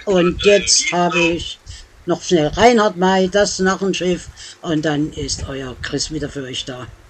Und jetzt habe ich noch schnell Reinhard May, das Narrenschiff. Und dann ist euer Chris wieder für euch da.